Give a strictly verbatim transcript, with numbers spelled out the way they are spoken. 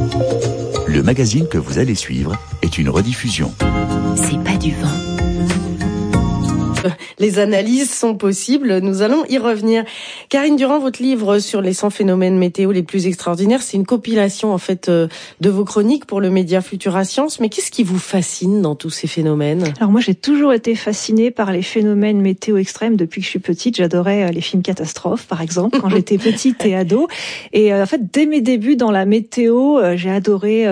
Le magazine que vous allez suivre est une rediffusion. C'est pas du vent. Les analyses sont possibles, nous allons y revenir. Karine Durand, votre livre sur les cent phénomènes météo les plus extraordinaires, c'est une compilation en fait de vos chroniques pour le média Futura Science. Mais qu'est-ce qui vous fascine dans tous ces phénomènes ? Alors moi j'ai toujours été fascinée par les phénomènes météo extrêmes depuis que je suis petite. J'adorais les films catastrophes par exemple quand j'étais petite et ado. Et en fait dès mes débuts dans la météo, j'ai adoré